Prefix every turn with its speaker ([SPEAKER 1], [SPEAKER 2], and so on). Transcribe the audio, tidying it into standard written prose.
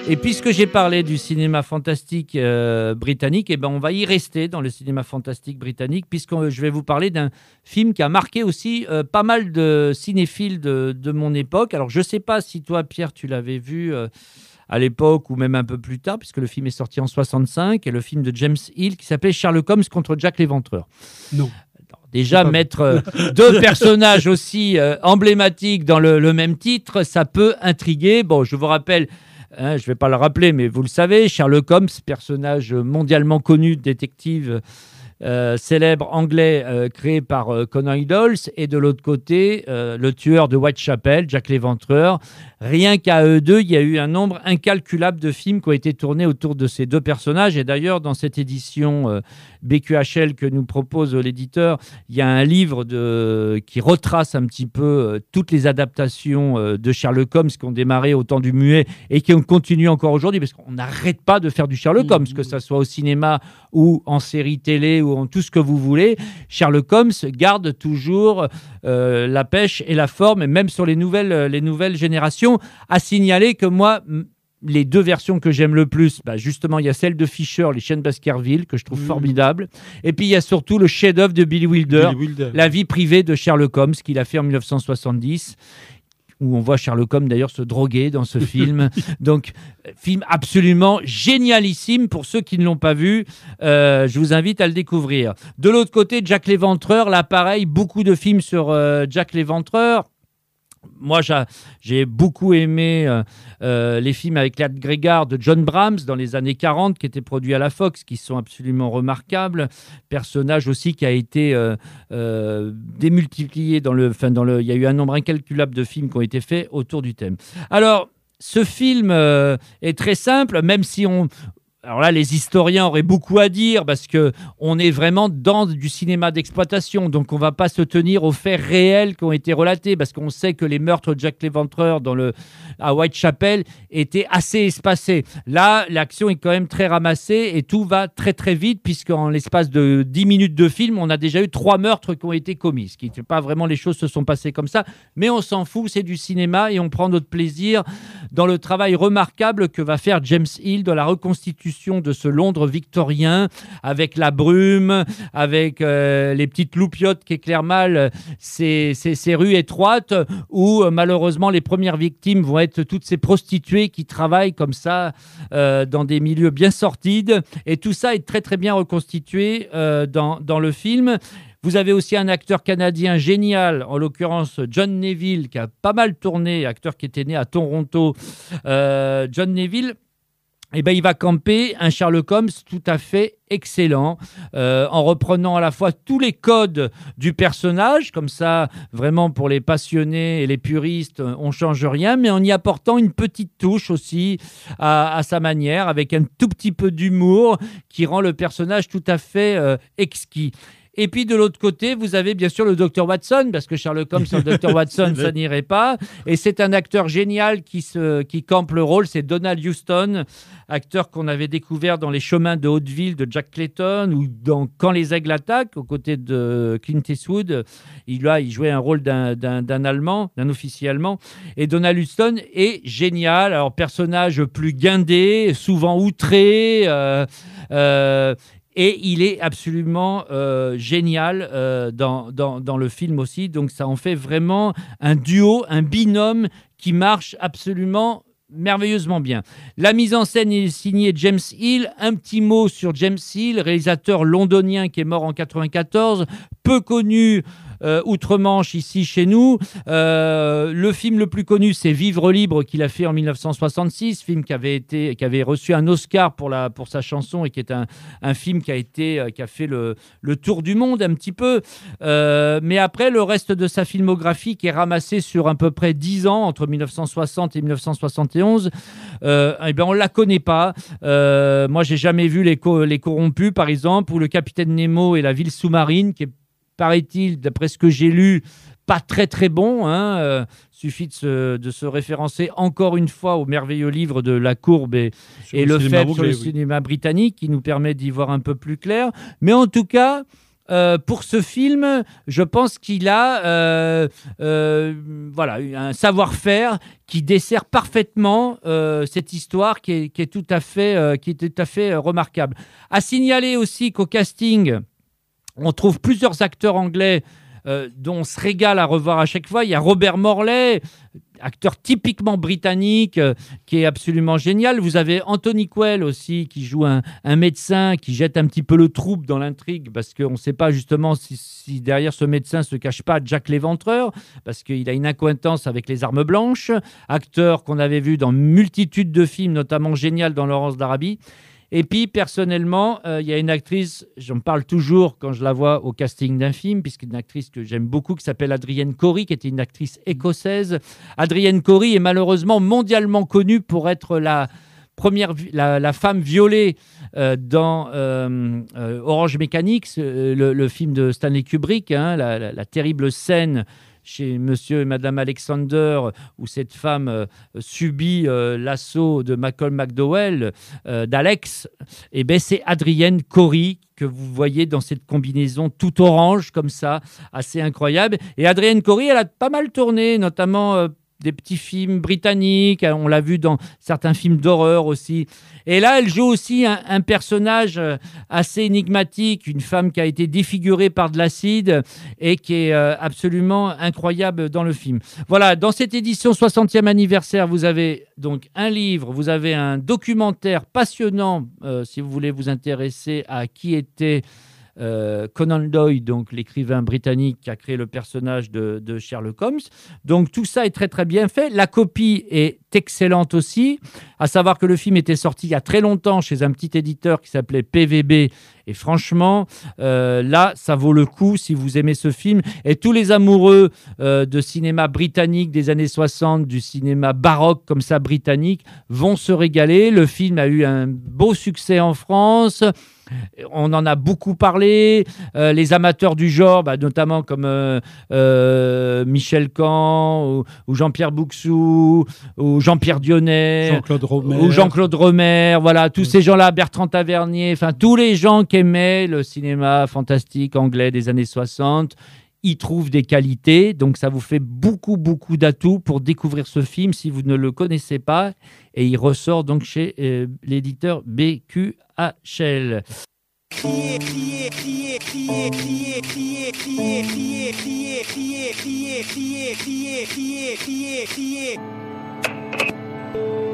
[SPEAKER 1] Et puisque j'ai parlé du cinéma fantastique britannique, eh ben on va y rester dans le cinéma fantastique britannique, puisque je vais vous parler d'un film qui a marqué aussi pas mal de cinéphiles de mon époque. Alors, je ne sais pas si toi, Pierre, tu l'avais vu à l'époque ou même un peu plus tard, puisque le film est sorti en 65, et le film de James Hill qui s'appelait Sherlock Holmes contre Jack l'Éventreur.
[SPEAKER 2] Non.
[SPEAKER 1] Déjà, mettre deux personnages aussi emblématiques dans le même titre, ça peut intriguer. Bon, je vous rappelle, je ne vais pas le rappeler, mais vous le savez, Sherlock Holmes, personnage mondialement connu, détective célèbre anglais créé par Conan Doyle, et de l'autre côté, le tueur de Whitechapel, Jack l'Éventreur. Rien qu'à eux deux, il y a eu un nombre incalculable de films qui ont été tournés autour de ces deux personnages. Et d'ailleurs, dans cette édition BQHL que nous propose l'éditeur, il y a un livre qui retrace un petit peu toutes les adaptations de Sherlock Holmes qui ont démarré au temps du muet et qui continuent encore aujourd'hui, parce qu'on n'arrête pas de faire du Sherlock Holmes, que ce soit au cinéma ou en série télé ou en tout ce que vous voulez. Sherlock Holmes garde toujours la pêche et la forme, et même sur les nouvelles générations. À signaler que moi, les deux versions que j'aime le plus, justement, il y a celle de Fisher, Les Chiens de Baskerville, que je trouve formidable. Et puis, il y a surtout le chef-d'œuvre de Billy Wilder, La vie privée de Sherlock Holmes, qu'il a fait en 1970, où on voit Sherlock Holmes d'ailleurs se droguer dans ce film. Donc, film absolument génialissime pour ceux qui ne l'ont pas vu. Je vous invite à le découvrir. De l'autre côté, Jack l'Éventreur, là pareil, beaucoup de films sur Jack l'Éventreur. Moi, j'ai beaucoup aimé les films avec Laird Gregard de John Brahms dans les années 40, qui étaient produits à la Fox, qui sont absolument remarquables. Personnage aussi qui a été démultiplié il y a eu un nombre incalculable de films qui ont été faits autour du thème. Alors, ce film est très simple, même si alors là, les historiens auraient beaucoup à dire parce qu'on est vraiment dans du cinéma d'exploitation. Donc, on ne va pas se tenir aux faits réels qui ont été relatés, parce qu'on sait que les meurtres de Jack l'Éventreur à Whitechapel étaient assez espacés. Là, l'action est quand même très ramassée et tout va très très vite, puisqu'en l'espace de 10 minutes de film, on a déjà eu 3 meurtres qui ont été commis. Ce qui n'est pas vraiment, les choses se sont passées comme ça. Mais on s'en fout, c'est du cinéma et on prend notre plaisir dans le travail remarquable que va faire James Hill dans la reconstitution de ce Londres victorien, avec la brume, avec les petites loupiottes qui éclairent mal ces rues étroites, où malheureusement les premières victimes vont être toutes ces prostituées qui travaillent comme ça dans des milieux bien sordides. Et tout ça est très très bien reconstitué dans le film. Vous avez aussi un acteur canadien génial, en l'occurrence John Neville, qui a pas mal tourné, acteur qui était né à Toronto. John Neville, il va camper un Sherlock Holmes tout à fait excellent, en reprenant à la fois tous les codes du personnage, comme ça, vraiment pour les passionnés et les puristes, on ne change rien, mais en y apportant une petite touche aussi à sa manière, avec un tout petit peu d'humour qui rend le personnage tout à fait exquis. Et puis de l'autre côté, vous avez bien sûr le Dr Watson, parce que Sherlock Holmes sans le Dr Watson, ça n'irait pas. Et c'est un acteur génial qui campe le rôle, c'est Donald Huston, acteur qu'on avait découvert dans Les Chemins de Hauteville de Jack Clayton, ou dans Quand les aigles attaquent, aux côtés de Clint Eastwood. Il jouait un rôle d'un Allemand, d'un officier allemand. Et Donald Huston est génial. Alors, personnage plus guindé, souvent outré, et il est absolument génial dans le film aussi. Donc ça en fait vraiment un duo, un binôme qui marche absolument merveilleusement bien. La mise en scène est signée James Hill. Un petit mot sur James Hill, réalisateur londonien qui est mort en 1994, peu connu outre-Manche ici chez nous. Le film le plus connu, c'est Vivre libre, qu'il a fait en 1966, film qui avait reçu un Oscar pour sa chanson, et qui est un film qui a fait le tour du monde un petit peu. Mais après, le reste de sa filmographie, qui est ramassé sur à peu près 10 ans, entre 1960 et 1971, on ne la connaît pas. Moi, j'ai jamais vu Les Corrompus, par exemple, ou Le Capitaine Nemo et la ville sous-marine, qui est, paraît-il, d'après ce que j'ai lu, pas très très bon. Suffit de se référencer encore une fois au merveilleux livre de La Courbe et le fait sur le cinéma britannique, qui nous permet d'y voir un peu plus clair. Mais en tout cas, pour ce film, je pense qu'il a voilà, un savoir-faire qui dessert parfaitement cette histoire qui est tout à fait remarquable. À signaler aussi qu'au casting, on trouve plusieurs acteurs anglais dont on se régale à revoir à chaque fois. Il y a Robert Morley, acteur typiquement britannique, qui est absolument génial. Vous avez Anthony Quayle aussi, qui joue un médecin qui jette un petit peu le trouble dans l'intrigue, parce qu'on ne sait pas justement si derrière ce médecin se cache pas Jack l'Éventreur, parce qu'il a une accointance avec les armes blanches. Acteur qu'on avait vu dans multitude de films, notamment génial dans Laurence d'Arabie. Et puis, personnellement, il y a une actrice, j'en parle toujours quand je la vois au casting d'un film, puisqu'une actrice que j'aime beaucoup, qui s'appelle Adrienne Corry, qui était une actrice écossaise. Adrienne Corry est malheureusement mondialement connue pour être la femme violée dans Orange Mécanique, le film de Stanley Kubrick, hein, la terrible scène chez Monsieur et Madame Alexander, où cette femme subit l'assaut de Malcolm McDowell, d'Alex. Et ben c'est Adrienne Corry que vous voyez dans cette combinaison tout orange comme ça, assez incroyable. Et Adrienne Corry, elle a pas mal tourné, notamment des petits films britanniques, on l'a vu dans certains films d'horreur aussi. Et là, elle joue aussi un personnage assez énigmatique, une femme qui a été défigurée par de l'acide et qui est absolument incroyable dans le film. Voilà, dans cette édition 60e anniversaire, vous avez donc un livre, vous avez un documentaire passionnant, si vous voulez vous intéresser à qui était Conan Doyle, donc l'écrivain britannique qui a créé le personnage de Sherlock Holmes. Donc tout ça est très très bien fait. La copie est excellente aussi, à savoir que le film était sorti il y a très longtemps chez un petit éditeur qui s'appelait PVB, et franchement là ça vaut le coup si vous aimez ce film. Et tous les amoureux de cinéma britannique des années 60, du cinéma baroque comme ça britannique, vont se régaler. Le film a eu un beau succès en France. On en a beaucoup parlé. Les amateurs du genre, notamment comme Michel Caen ou Jean-Pierre Bouxou ou Jean-Pierre Dionnet, Jean-Claude Romer, voilà, tous ces gens-là, Bertrand Tavernier, enfin tous les gens qui aimaient le cinéma fantastique anglais des années 60, ils trouvent des qualités. Donc ça vous fait beaucoup d'atouts pour découvrir ce film si vous ne le connaissez pas. Et il ressort donc chez l'éditeur BQHL. Crier, crier, crier, crier, crier, crier, crier, crier, crier, crier, crier, crier, crier, crier, crier, crier.